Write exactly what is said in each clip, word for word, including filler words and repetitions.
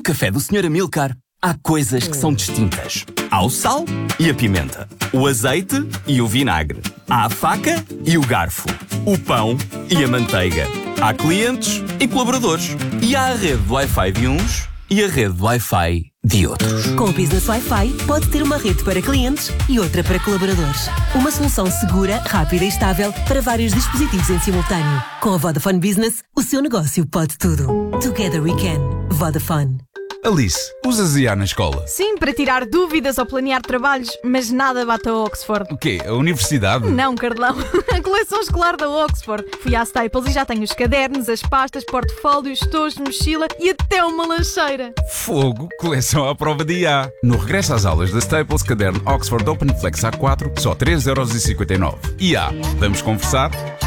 No café do senhor Amilcar, há coisas que são distintas. Há o sal e a pimenta, o azeite e o vinagre, há a faca e o garfo, o pão e a manteiga. Há clientes e colaboradores. E há a rede de Wi-Fi de uns e a rede de Wi-Fi de outros. Com o Business Wi-Fi, pode ter uma rede para clientes e outra para colaboradores. Uma solução segura, rápida e estável para vários dispositivos em simultâneo. Com a Vodafone Business, o seu negócio pode tudo. Together we can. Vodafone. Alice, usas I A na escola? Sim, para tirar dúvidas ou planear trabalhos, mas nada bate a Oxford. O quê? A universidade? Não, Carlão. A coleção escolar da Oxford. Fui à Staples e já tenho os cadernos, as pastas, portfólios, estojos, mochila e até uma lancheira. Fogo, coleção à prova de I A. No regresso às aulas da Staples, caderno Oxford Open Flex A quatro, só três euros e cinquenta e nove. I A, vamos conversar?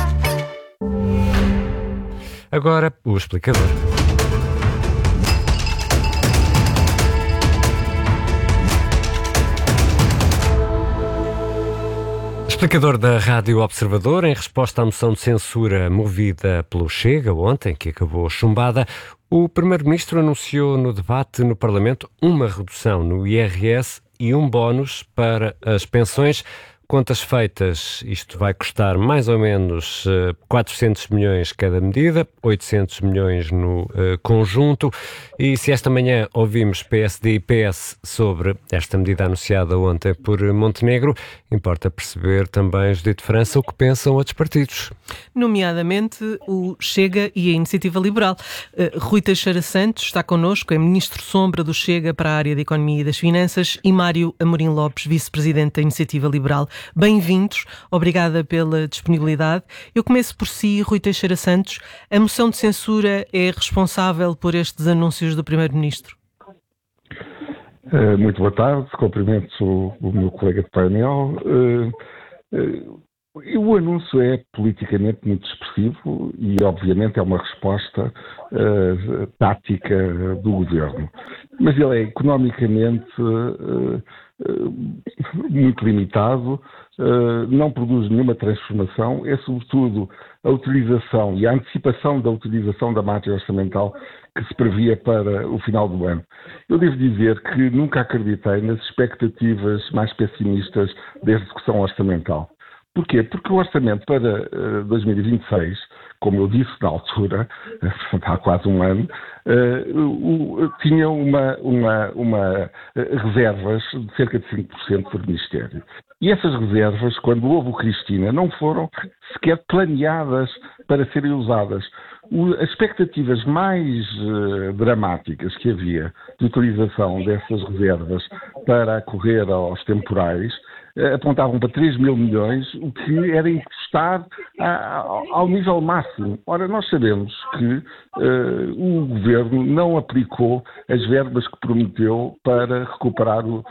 Agora, o explicador. Explicador da Rádio Observador, em resposta à moção de censura movida pelo Chega ontem, que acabou chumbada, o Primeiro-Ministro anunciou no debate no Parlamento uma redução no I R S e um bónus para as pensões. Contas feitas, isto vai custar mais ou menos uh, quatrocentos milhões cada medida, oitocentos milhões no uh, conjunto. E se esta manhã ouvimos P S D e P S sobre esta medida anunciada ontem por Montenegro, importa perceber também, Judite França, o que pensam outros partidos. Nomeadamente o Chega e a Iniciativa Liberal. Uh, Rui Teixeira Santos está connosco, é Ministro Sombra do Chega para a área da Economia e das Finanças, e Mário Amorim Lopes, Vice-Presidente da Iniciativa Liberal. Bem-vindos, obrigada pela disponibilidade. Eu começo por si, Rui Teixeira Santos. A moção de censura é responsável por estes anúncios do Primeiro-Ministro? Uh, muito boa tarde, cumprimento o, o meu colega de painel. Uh, uh, o anúncio é politicamente muito expressivo e, obviamente, é uma resposta uh, tática do governo. Mas ele é economicamente uh, uh, muito limitado, uh, não produz nenhuma transformação, é sobretudo a utilização e a antecipação da utilização da margem orçamental que se previa para o final do ano. Eu devo dizer que nunca acreditei nas expectativas mais pessimistas da execução orçamental. Porquê? Porque o orçamento para uh, dois mil e vinte e seis, como eu disse na altura, há quase um ano, uh, uh, tinha uma, uma, uma uh, reservas de cerca de cinco por cento do Ministério. E essas reservas, quando houve o Cristina, não foram sequer planeadas para serem usadas. O, as expectativas mais uh, dramáticas que havia de utilização dessas reservas para acorrer aos temporais apontavam para três mil milhões, o que era encostar a, ao nível máximo. Ora, nós sabemos que uh, o Governo não aplicou as verbas que prometeu para recuperar o, uh,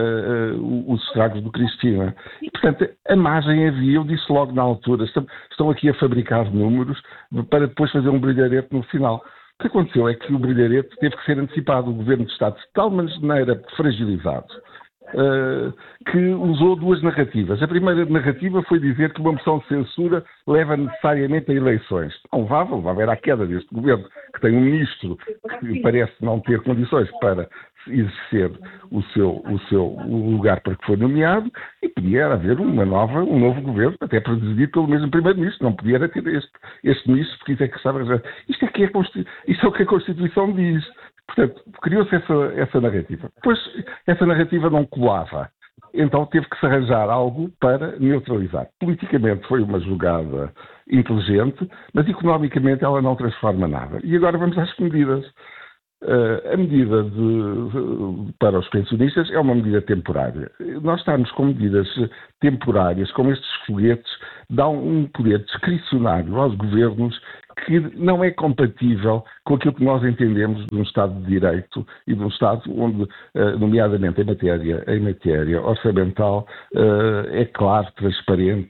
uh, os estragos do Cristina. E, portanto, a margem havia, eu disse logo na altura, estão, estão aqui a fabricar números para depois fazer um brilharete no final. O que aconteceu é que o brilharete teve que ser antecipado. O Governo de Estado, de tal maneira fragilizado, Uh, que usou duas narrativas. A primeira narrativa foi dizer que uma moção de censura leva necessariamente a eleições. Não levava, levava era a queda deste governo, que tem um ministro que parece não ter condições para exercer o seu, o seu o lugar para que foi nomeado, e podia haver uma nova, um novo governo, até presidido pelo mesmo primeiro-ministro. Não podia ter este, este ministro, porque isso é que estava. Isto é, que é, isto é o que a Constituição diz. Portanto, criou-se essa, essa narrativa. Depois, essa narrativa não colava. Então teve que se arranjar algo para neutralizar. Politicamente foi uma jogada inteligente, mas economicamente ela não transforma nada. E agora vamos às medidas. Uh, a medida de, de, para os pensionistas é uma medida temporária. Nós estamos com medidas temporárias, como estes foguetes, dão um poder discricionário aos governos que não é compatível com aquilo que nós entendemos de um Estado de Direito e de um Estado onde, nomeadamente em matéria, em matéria orçamental, é claro, transparente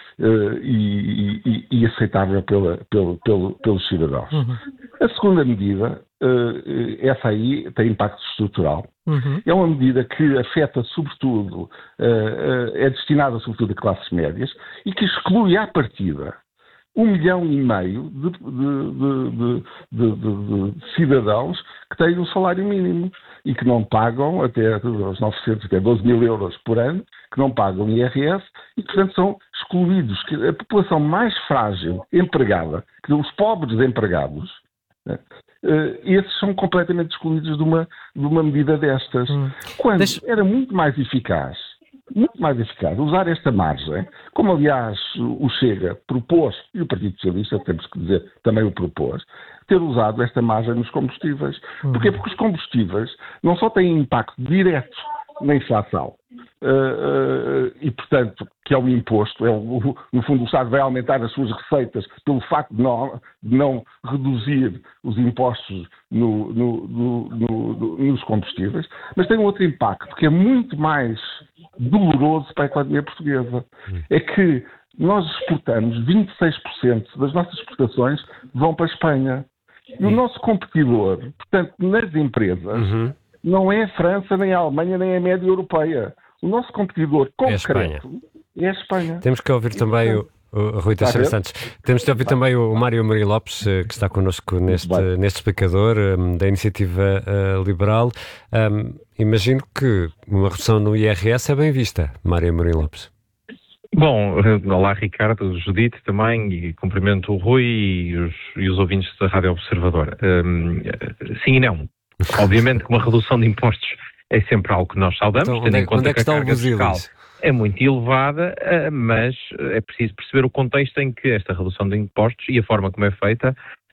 e, e, e aceitável pela, pelo, pelo, pelos cidadãos. Uhum. A segunda medida, essa aí tem impacto estrutural. Uhum. É uma medida que afeta sobretudo, é destinada sobretudo a classes médias e que exclui à partida um milhão e meio de, de, de, de, de, de cidadãos que têm o salário mínimo e que não pagam até aos novecentos, até doze mil euros por ano, que não pagam I R S e que, portanto, são excluídos. A população mais frágil, empregada, que os pobres empregados, né, esses são completamente excluídos de uma, de uma medida destas. Hum. Quando Deixa... era muito mais eficaz, muito mais eficaz usar esta margem, como aliás o Chega propôs, e o Partido Socialista, temos que dizer, também o propôs, ter usado esta margem nos combustíveis. Hum. Porquê? Porque os combustíveis não só têm impacto direto na inflação, uh, uh, e portanto, que é um imposto, é o, no fundo o Estado vai aumentar as suas receitas pelo facto de não, de não reduzir os impostos no, no, no, no, nos combustíveis, mas tem um outro impacto que é muito mais doloroso para a economia portuguesa. É que nós exportamos vinte e seis por cento das nossas exportações vão para a Espanha. E o nosso competidor, portanto, nas empresas, uhum. não é a França, nem a Alemanha, nem a média europeia. O nosso competidor concreto é a Espanha. É a Espanha. Temos que ouvir também o, o Rui Teixeira Santos. Temos que ouvir tá. também o Mário Amorim Lopes, que está connosco neste, neste explicador um, da Iniciativa uh, Liberal. Um, imagino que uma redução no I R S é bem vista, Mário Amorim Lopes. Bom, olá Ricardo, Judite também, e cumprimento o Rui e os, e os ouvintes da Rádio Observador. Um, sim e não. Obviamente que uma redução de impostos é sempre algo que nós saudamos, então, tendo é, em conta é que, que a carga fiscal é muito elevada, mas é preciso perceber o contexto em que esta redução de impostos e a forma como é feita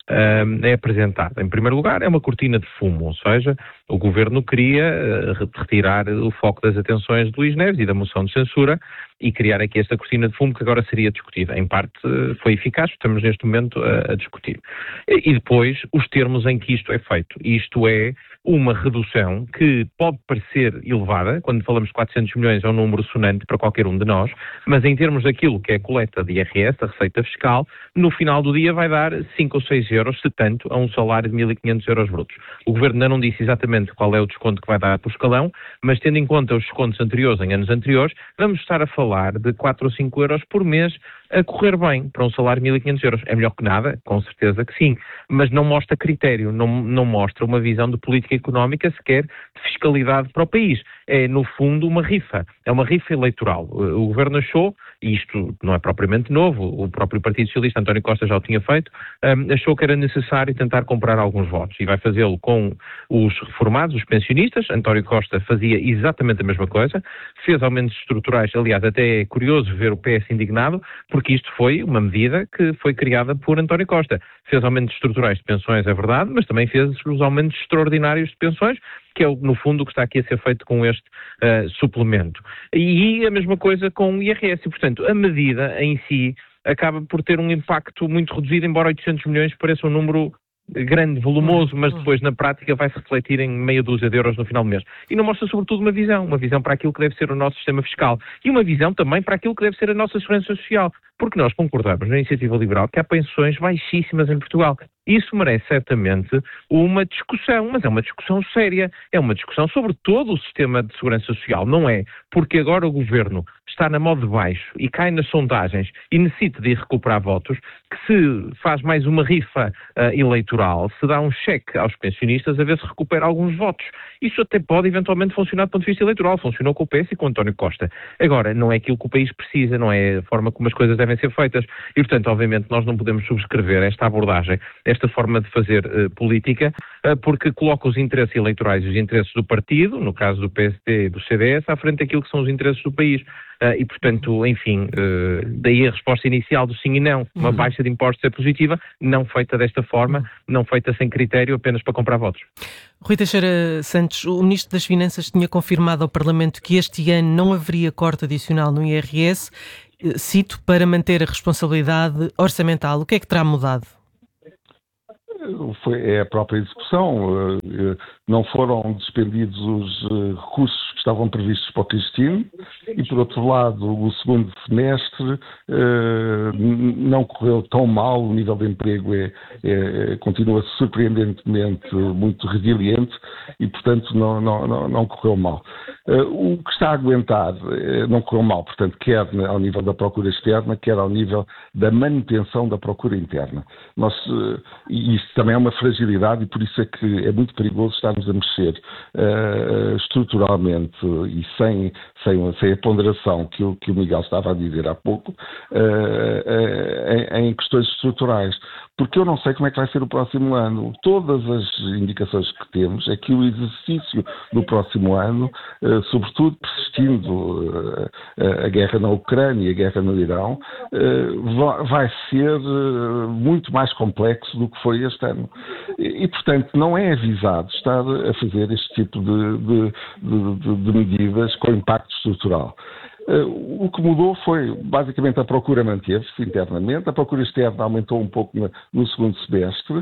é apresentada. Em primeiro lugar, é uma cortina de fumo, ou seja, o Governo queria retirar o foco das atenções de Luís Neves e da moção de censura e criar aqui esta cortina de fumo que agora seria discutida. Em parte foi eficaz, estamos neste momento a, a discutir. E, e depois, os termos em que isto é feito. Isto é uma redução que pode parecer elevada, quando falamos de quatrocentos milhões é um número sonante para qualquer um de nós, mas em termos daquilo que é a coleta de I R S, a receita fiscal, no final do dia vai dar cinco ou seis euros, se tanto, a um salário de mil e quinhentos euros brutos. O Governo ainda não disse exatamente qual é o desconto que vai dar por escalão, mas tendo em conta os descontos anteriores em anos anteriores, vamos estar a falar de quatro ou cinco euros por mês a correr bem para um salário de mil e quinhentos euros. É melhor que nada? Com certeza que sim, mas não mostra critério, não, não mostra uma visão de política económica sequer de fiscalidade para o país. É, no fundo, uma rifa. É uma rifa eleitoral. O Governo achou, e isto não é propriamente novo, o próprio Partido Socialista, António Costa, já o tinha feito, um, achou que era necessário tentar comprar alguns votos. E vai fazê-lo com os reformados, os pensionistas. António Costa fazia exatamente a mesma coisa. Fez aumentos estruturais. Aliás, até é curioso ver o P S indignado, porque isto foi uma medida que foi criada por António Costa. Fez aumentos estruturais de pensões, é verdade, mas também fez os aumentos extraordinários de pensões, que é, no fundo, o que está aqui a ser feito com este uh, suplemento. E a mesma coisa com o I R S. E, portanto, a medida em si acaba por ter um impacto muito reduzido, embora oitocentos milhões pareça um número grande, volumoso, mas depois na prática vai-se refletir em meia dúzia de euros no final do mês. E não mostra sobretudo uma visão, uma visão para aquilo que deve ser o nosso sistema fiscal e uma visão também para aquilo que deve ser a nossa segurança social, porque nós concordamos na Iniciativa Liberal que há pensões baixíssimas em Portugal. Isso merece certamente uma discussão, mas é uma discussão séria, é uma discussão sobre todo o sistema de segurança social, não é porque agora o Governo está na mão de baixo e cai nas sondagens e necessita de ir recuperar votos, que se faz mais uma rifa uh, eleitoral, se dá um cheque aos pensionistas a ver se recupera alguns votos. Isso até pode eventualmente funcionar do ponto de vista eleitoral, funcionou com o P S e com o António Costa. Agora, não é aquilo que o país precisa, não é a forma como as coisas devem ser feitas e, portanto, obviamente nós não podemos subscrever esta abordagem, esta forma de fazer uh, política, uh, porque coloca os interesses eleitorais e os interesses do partido, no caso do P S D e do C D S, à frente daquilo que são os interesses do país. Uh, e, portanto, enfim, uh, daí a resposta inicial do sim e não, uma uhum. baixa de impostos é positiva, não feita desta forma, uhum. não feita sem critério, apenas para comprar votos. Rui Teixeira Santos, o Ministro das Finanças tinha confirmado ao Parlamento que este ano não haveria corte adicional no I R S, cito, para manter a responsabilidade orçamental. O que é que terá mudado? Foi, é a própria execução. Não foram despendidos os recursos que estavam previstos para o Cristino, e por outro lado o segundo semestre eh, não correu tão mal, o nível de emprego é, é, continua surpreendentemente muito resiliente e portanto não, não, não, não correu mal. Eh, o que está a aguentar eh, não correu mal, portanto quer ao nível da procura externa, quer ao nível da manutenção da procura interna. Nós, eh, e isso também é uma fragilidade e por isso é que é muito perigoso estarmos a mexer uh, estruturalmente e sem, sem, sem a ponderação que o, que o Miguel estava a dizer há pouco uh, uh, em, em questões estruturais. Porque eu não sei como é que vai ser o próximo ano. Todas as indicações que temos é que o exercício do próximo ano, uh, sobretudo persistindo uh, a guerra na Ucrânia e a guerra no Irão, uh, vai ser uh, muito mais complexo do que foi este ano. E, e, portanto, não é avisado estar a fazer este tipo de, de, de, de, de medidas com impacto estrutural. Uh, o que mudou foi, basicamente, a procura manteve-se internamente, a procura externa aumentou um pouco na, no segundo semestre.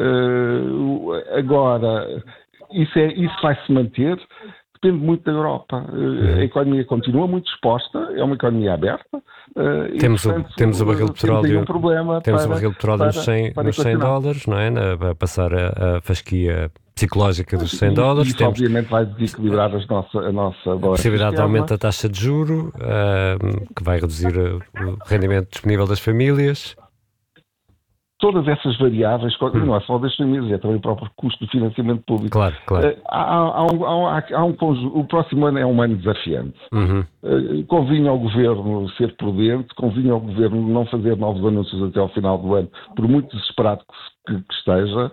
Uh, agora, isso, é, isso vai se manter, depende muito da Europa. Uh, a economia continua muito exposta, é uma economia aberta. Uh, temos, e, portanto, o, temos o barril de petróleo, um problema temos para, o barril de petróleo nos cem, nos cem dólares, não é? Na, a passar a, a fasquia psicológica dos cem dólares. Isso temos, obviamente vai desequilibrar as nossa, a nossa a possibilidade de aumento da taxa de juro, uh, que vai reduzir o rendimento disponível das famílias. Todas essas variáveis, hum. não é só das famílias, é também o próprio custo do financiamento público. Claro, claro. Uh, há, há um, há, há um, o próximo ano é um ano desafiante. Uhum. Uh, convinha ao Governo ser prudente, convinha ao Governo não fazer novos anúncios até ao final do ano, por muito desesperado que, que esteja.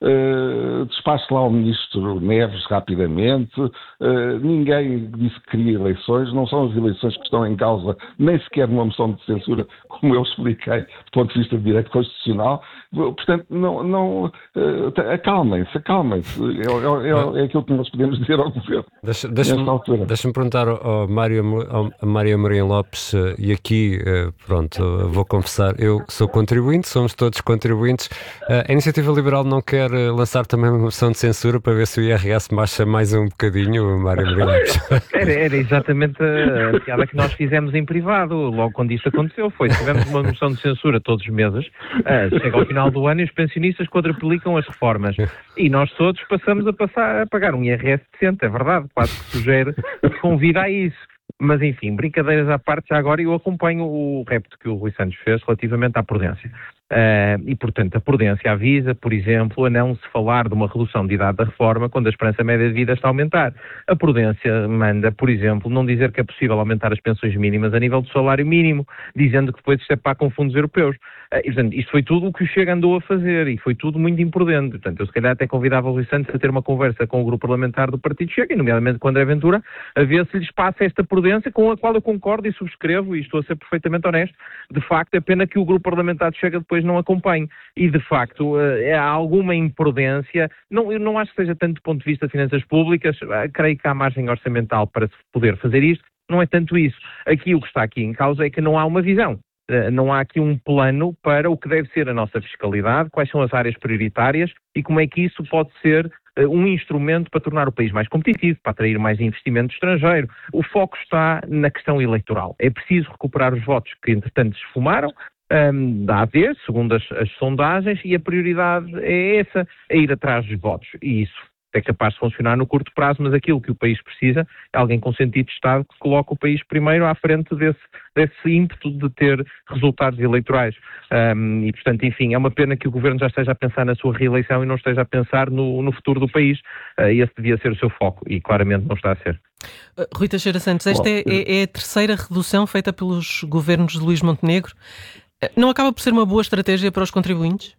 Uh, despache lá o Ministro Neves rapidamente. Uh, ninguém disse que queria eleições, não são as eleições que estão em causa, nem sequer numa moção de censura, como eu expliquei, do ponto de vista de direito constitucional. Portanto, não, não, uh, acalmem-se, acalmem-se. É, é, é aquilo que nós podemos dizer ao Governo. Deixa, deixa-me, deixa-me perguntar ao, ao Mário, ao Mário Amorim Lopes, e aqui, pronto, vou confessar, eu sou contribuinte, somos todos contribuintes. A Iniciativa Liberal não quer lançar também uma moção de censura para ver se o I R S baixa mais um bocadinho, Mário Amorim Lopes? Era, era exatamente a piada que nós fizemos em privado, logo quando isso aconteceu, foi, tivemos uma moção de censura todos os meses, uh, chega ao final do ano e os pensionistas quadruplicam as reformas. E nós todos passamos a, passar, a pagar um I R S decente, é verdade, quase que sugere, convida a isso. Mas enfim, brincadeiras à parte, já agora eu acompanho o repto que o Rui Santos fez relativamente à prudência. Uh, e, portanto, a prudência avisa, por exemplo, a não se falar de uma redução de idade da reforma quando a esperança média de vida está a aumentar. A prudência manda, por exemplo, não dizer que é possível aumentar as pensões mínimas a nível do salário mínimo, dizendo que depois isto é para com fundos europeus. Uh, e, portanto, isto foi tudo o que o Chega andou a fazer e foi tudo muito imprudente. Portanto, eu se calhar até convidava o Rui Santos a ter uma conversa com o grupo parlamentar do Partido Chega, nomeadamente com o André Ventura, a ver se lhes passa esta prudência com a qual eu concordo e subscrevo, e estou a ser perfeitamente honesto. De facto, é pena que o grupo parlamentar do Chega depois não acompanhe. E, de facto, há alguma imprudência. Não, eu não acho que seja tanto do ponto de vista de finanças públicas. Creio que há margem orçamental para se poder fazer isto. Não é tanto isso. Aqui, o que está aqui em causa é que não há uma visão. Não há aqui um plano para o que deve ser a nossa fiscalidade, quais são as áreas prioritárias e como é que isso pode ser um instrumento para tornar o país mais competitivo, para atrair mais investimento estrangeiro. O foco está na questão eleitoral. É preciso recuperar os votos que, entretanto, se esfumaram, um, da A D, segundo as, as sondagens, e a prioridade é essa, é ir atrás dos votos. E isso é capaz de funcionar no curto prazo, mas aquilo que o país precisa é alguém com sentido de Estado que coloque o país primeiro à frente desse, desse ímpeto de ter resultados eleitorais. Um, e, portanto, enfim, é uma pena que o Governo já esteja a pensar na sua reeleição e não esteja a pensar no, no futuro do país. Uh, esse devia ser o seu foco e claramente não está a ser. Uh, Rui Teixeira Santos, esta é, é, é a terceira redução feita pelos governos de Luís Montenegro. Uh, não acaba por ser uma boa estratégia para os contribuintes?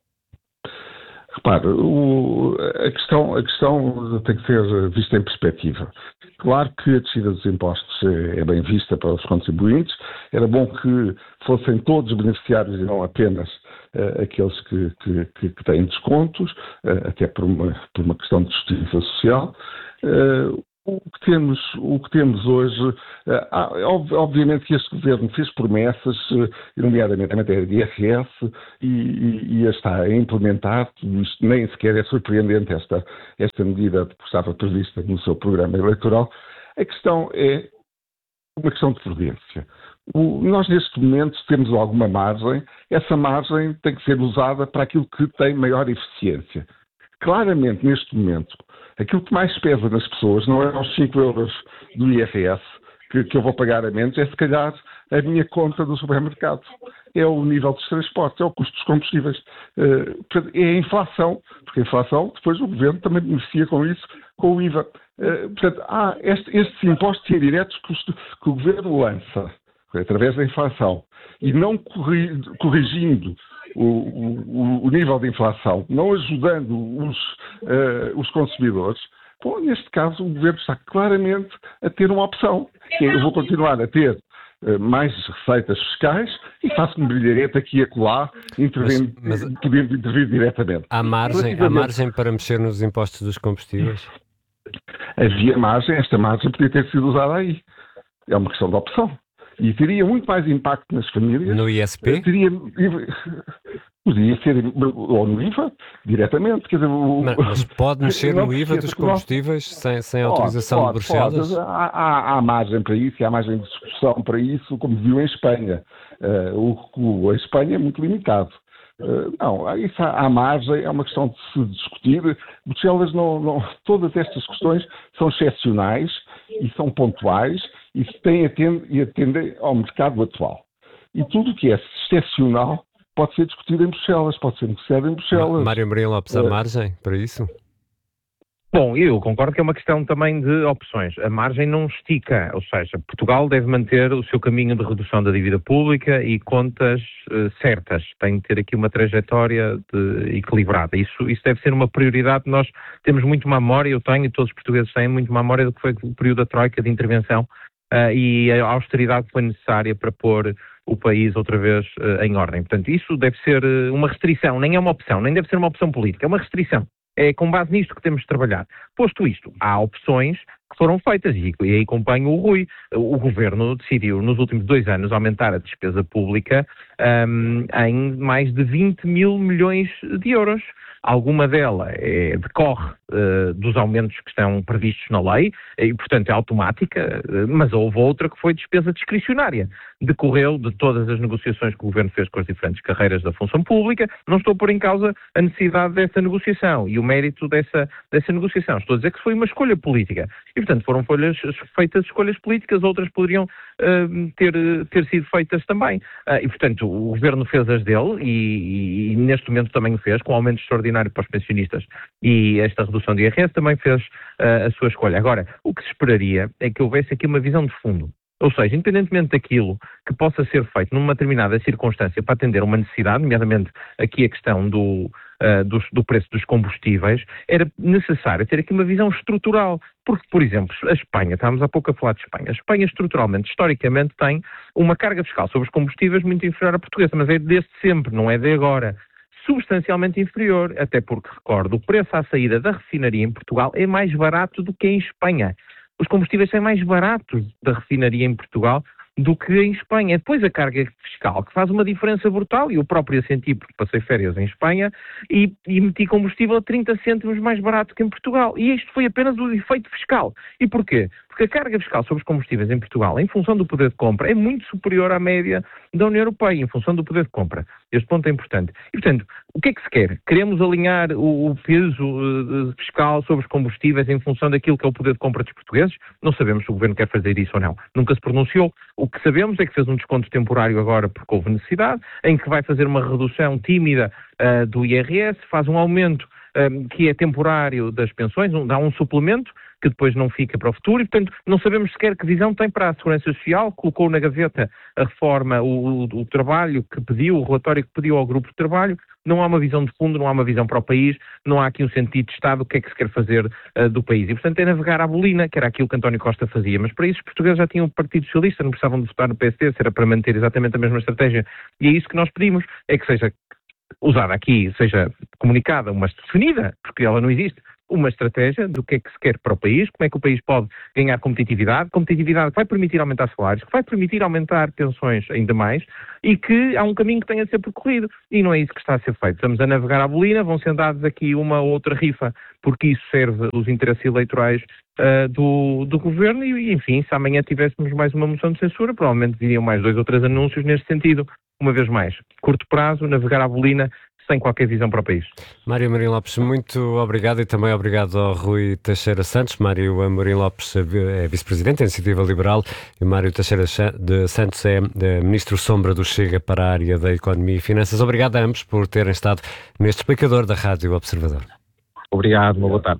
Repare, o, a, questão, a questão tem que ser vista em perspectiva. Claro que a descida dos impostos é, é bem vista para os contribuintes. Era bom que fossem todos beneficiários e não apenas uh, aqueles que, que, que, que têm descontos, uh, até por uma, por uma questão de justiça social. Uh, O que temos, o que temos hoje, uh, obviamente que este governo fez promessas, uh, nomeadamente a matéria de I R S, e, e, e está a implementar, isto nem sequer é surpreendente esta, esta medida que estava prevista no seu programa eleitoral. A questão é uma questão de prudência. O, nós, neste momento, temos alguma margem. Essa margem tem que ser usada para aquilo que tem maior eficiência. Claramente, neste momento, aquilo que mais pesa nas pessoas não é os cinco euros do I R S que, que eu vou pagar a menos, é se calhar a minha conta do supermercado. É o nível dos transportes, é o custo dos combustíveis. Uh, portanto, é a inflação, porque a inflação, depois o governo também beneficia com isso, com o I V A. Uh, portanto, há este, estes impostos indiretos que, que o governo lança através da inflação e não corrigindo o, o, o nível de inflação, não ajudando os, uh, os consumidores, bom, neste caso o governo está claramente a ter uma opção, que é, eu vou continuar a ter uh, mais receitas fiscais e faço-me brilhareta aqui e acolá, intervendo, mas, mas, podendo intervir diretamente. Há margem, há margem para mexer nos impostos dos combustíveis? Havia margem, esta margem podia ter sido usada aí. É uma questão de opção. E teria muito mais impacto nas famílias. No I S P? Teria, podia ser, ou no I V A, diretamente. Quer dizer, o, mas, mas pode mexer no I V A dos combustíveis sem, sem autorização pode, de Bruxelas? Pode. Há, há, há margem para isso, e há margem de discussão para isso, como viu em Espanha. Uh, o, o, a Espanha é muito limitado. Uh, não, isso há, há margem, é uma questão de se discutir. Bruxelas não, não, todas estas questões são excepcionais e são pontuais e têm e atendem ao mercado atual. E tudo o que é excepcional pode ser discutido em Bruxelas, pode ser negociado em Bruxelas. Mário Amorim Lopes, há uh, margem para isso? Bom, eu concordo que é uma questão também de opções. A margem não estica, ou seja, Portugal deve manter o seu caminho de redução da dívida pública e contas uh, certas. Tem de ter aqui uma trajetória de, equilibrada. Isso, isso deve ser uma prioridade. Nós temos muito má memória, eu tenho e todos os portugueses têm muito má memória do que foi o período da Troika de intervenção uh, e a austeridade que foi necessária para pôr o país outra vez uh, em ordem. Portanto, isso deve ser uh, uma restrição, nem é uma opção, nem deve ser uma opção política, é uma restrição. É com base nisto que temos de trabalhar. Posto isto, há opções que foram feitas e, e aí acompanho o Rui. O governo decidiu nos últimos dois anos aumentar a despesa pública um, em mais de vinte mil milhões de euros. Alguma dela é, decorre uh, dos aumentos que estão previstos na lei e, portanto, é automática, uh, mas houve outra que foi despesa discricionária. Decorreu de todas as negociações que o Governo fez com as diferentes carreiras da função pública. Não estou a pôr em causa a necessidade dessa negociação e o mérito dessa, dessa negociação. Estou a dizer que foi uma escolha política. E, portanto, foram folhas, feitas escolhas políticas, outras poderiam uh, ter, ter sido feitas também. Uh, e, portanto, o Governo fez as dele e, e, e neste momento também o fez, com aumento extraordinário para os pensionistas e esta redução de I R S também fez uh, a sua escolha. Agora, o que se esperaria é que houvesse aqui uma visão de fundo. Ou seja, independentemente daquilo que possa ser feito numa determinada circunstância para atender uma necessidade, nomeadamente aqui a questão do, uh, do, do preço dos combustíveis, era necessário ter aqui uma visão estrutural. Porque, por exemplo, a Espanha, estávamos há pouco a falar de Espanha, a Espanha estruturalmente, historicamente, tem uma carga fiscal sobre os combustíveis muito inferior à portuguesa, mas é desde sempre, não é de agora. Substancialmente inferior, até porque, recordo, o preço à saída da refinaria em Portugal é mais barato do que em Espanha. Os combustíveis são mais baratos da refinaria em Portugal do que em Espanha. Depois a carga fiscal, que faz uma diferença brutal, e eu próprio a senti, porque passei férias em Espanha, e, e meti combustível a trinta cêntimos mais barato que em Portugal. E isto foi apenas o efeito fiscal. E porquê? Porque a carga fiscal sobre os combustíveis em Portugal, em função do poder de compra, é muito superior à média da União Europeia, em função do poder de compra. Este ponto é importante. E, portanto, o que é que se quer? Queremos alinhar o, o peso uh, fiscal sobre os combustíveis em função daquilo que é o poder de compra dos portugueses? Não sabemos se o Governo quer fazer isso ou não. Nunca se pronunciou. O que sabemos é que fez um desconto temporário agora porque houve necessidade, em que vai fazer uma redução tímida uh, do I R S, faz um aumento uh, que é temporário das pensões, um, dá um suplemento, que depois não fica para o futuro e, portanto, não sabemos sequer que visão tem para a Segurança Social, colocou na gaveta a reforma, o, o, o trabalho que pediu, o relatório que pediu ao grupo de trabalho, não há uma visão de fundo, não há uma visão para o país, não há aqui um sentido de Estado, o que é que se quer fazer uh, do país. E, portanto, é navegar à bolina, que era aquilo que António Costa fazia, mas para isso os portugueses já tinham o Partido Socialista, não precisavam de votar no P S D, se era para manter exatamente a mesma estratégia, e é isso que nós pedimos, é que seja usada aqui, seja comunicada, mas definida, porque ela não existe, uma estratégia do que é que se quer para o país, como é que o país pode ganhar competitividade, competitividade que vai permitir aumentar salários, que vai permitir aumentar pensões ainda mais e que há um caminho que tem a ser percorrido e não é isso que está a ser feito. Estamos a navegar à bolina, vão ser dados aqui uma ou outra rifa porque isso serve os interesses eleitorais uh, do, do governo e, enfim, se amanhã tivéssemos mais uma moção de censura, provavelmente viriam mais dois ou três anúncios neste sentido. Uma vez mais, curto prazo, navegar à bolina, sem qualquer visão para o país. Mário Amorim Lopes, muito obrigado e também obrigado ao Rui Teixeira Santos. Mário Amorim Lopes é vice-presidente da Iniciativa Liberal e Mário Teixeira de Santos é ministro sombra do Chega para a área da Economia e Finanças. Obrigado a ambos por terem estado neste explicador da Rádio Observador. Obrigado, uma boa tarde.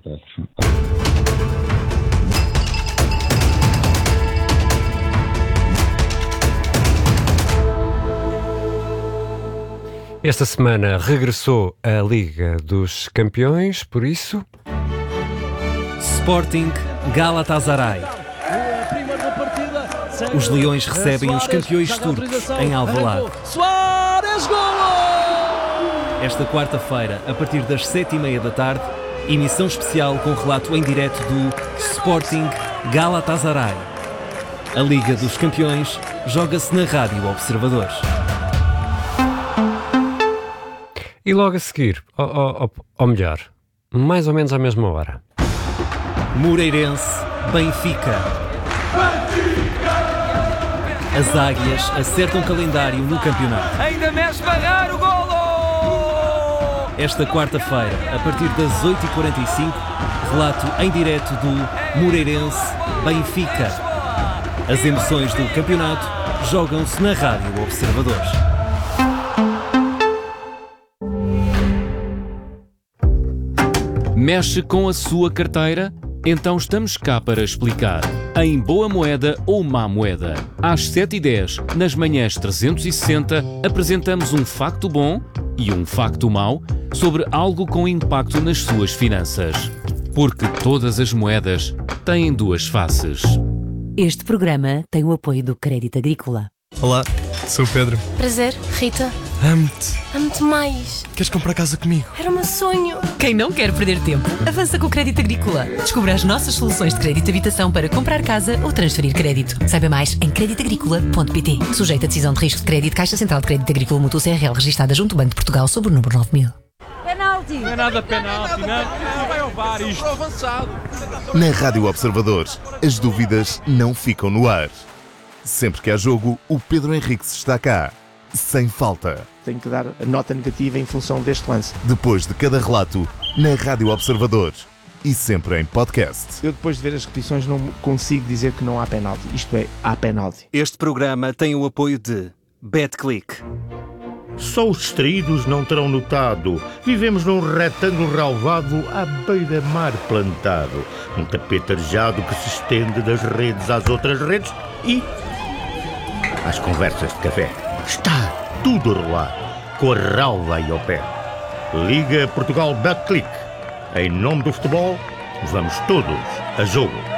Esta semana regressou a Liga dos Campeões, por isso... Sporting Galatasaray. Os Leões recebem os campeões turcos em Alvalade. Esta quarta-feira, a partir das sete e meia da tarde, emissão especial com relato em direto do Sporting Galatasaray. A Liga dos Campeões joga-se na Rádio Observador. E logo a seguir, ou, ou, ou melhor, mais ou menos à mesma hora. Moreirense, Benfica. As águias acertam calendário no campeonato. Ainda mexe pagar o golo! Esta quarta-feira, a partir das oito e quarenta e cinco, relato em direto do Moreirense, Benfica. As emoções do campeonato jogam-se na Rádio Observador. Mexe com a sua carteira? Então estamos cá para explicar. Em boa moeda ou má moeda. Às sete e dez, nas manhãs trezentos e sessenta, apresentamos um facto bom e um facto mau sobre algo com impacto nas suas finanças. Porque todas as moedas têm duas faces. Este programa tem o apoio do Crédito Agrícola. Olá, sou o Pedro. Prazer, Rita. Amo-te. Amo-te mais. Queres comprar casa comigo? Era o meu sonho. Quem não quer perder tempo, avança com o Crédito Agrícola. Descubra as nossas soluções de crédito de habitação para comprar casa ou transferir crédito. Saiba mais em crédito agrícola ponto pt. Sujeito a decisão de risco de crédito, Caixa Central de Crédito Agrícola Mútuo C R L, registada junto ao Banco de Portugal sob o número nove mil. Penalti. Não é nada penalti, não. Não vai ao V A R isto. Avançado. Na Rádio Observadores, as dúvidas não ficam no ar. Sempre que há jogo, o Pedro Henriques está cá. Sem falta. Tenho que dar a nota negativa em função deste lance. Depois de cada relato, na Rádio Observador. E sempre em podcast. Eu depois de ver as repetições não consigo dizer que não há penalti. Isto é, há penalti. Este programa tem o apoio de BetClick. Só os distraídos não terão notado. Vivemos num retângulo relvado à beira-mar plantado. Um tapete arejado que se estende das redes às outras redes e às conversas de café. Está tudo a rolar, com a relva aí ao pé. Liga Portugal BetClick. Em nome do futebol, vamos todos a jogo.